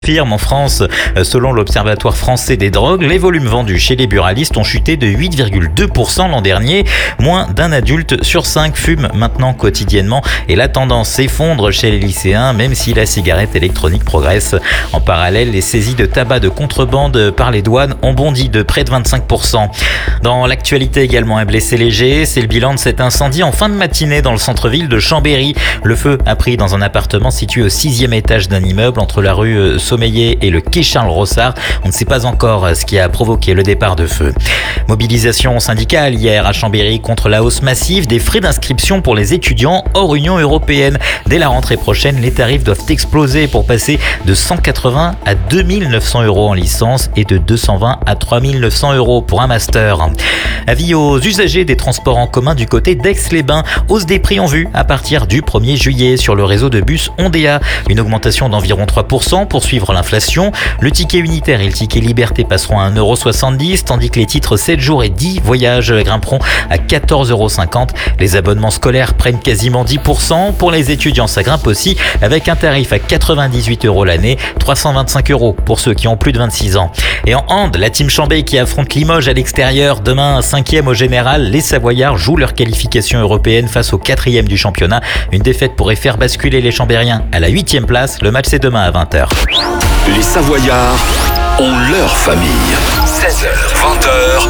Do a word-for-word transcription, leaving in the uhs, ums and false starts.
Firme en France, selon l'Observatoire français des drogues, les volumes vendus chez les buralistes ont chuté de huit virgule deux pour cent l'an dernier. Moins d'un adulte sur cinq fume maintenant quotidiennement et la tendance s'effondre chez les lycéens, même si la cigarette électronique progresse. En parallèle, les saisies de tabac de contrebande par les douanes ont bondi de près de vingt-cinq pour cent. Dans l'actualité également, un blessé léger, c'est le bilan de cet incendie en fin de matinée dans le centre-ville de Chambéry. Le feu a pris dans un appartement situé au sixième étage d'un immeuble entre la rue Sommeillet et le quai Charles-Rossard. On ne sait pas encore ce qui a provoqué le départ de feu. Mobilisation syndicale hier à Chambéry contre la hausse massive des frais d'inscription pour les étudiants hors Union européenne. Dès la rentrée prochaine, les tarifs doivent exploser pour passer de cent quatre-vingts à deux mille neuf cents euros en licence et de deux cent vingt à trois mille neuf cents euros pour un master. Avis aux usagers des transports en commun du côté d'Aix-les-Bains. Hausse des prix en vue à partir du premier juillet sur le réseau de bus Ondéa. Une augmentation d'environ trois pour cent pour suivre l'inflation. Le ticket unitaire et le ticket liberté passeront à un euro soixante-dix, tandis que les titres sept jours et dix voyages grimperont à quatorze euros cinquante. Les abonnements scolaires prennent quasiment dix pour cent. Pour les étudiants, ça grimpe aussi avec un tarif à quatre-vingt-dix-huit euros l'année, trois cent vingt-cinq euros pour ceux qui ont plus de vingt-six ans. Et en hand, la team Chambé qui affronte Limoges à l'extérieur. Demain, cinquième au général, les Savoyards jouent leur qualification européenne face au quatrième du championnat. Une défaite pourrait faire basculer les Chambériens à la huitième place. Le match c'est demain à vingt heures. Les Savoyards ont leur famille. seize heures, vingt heures.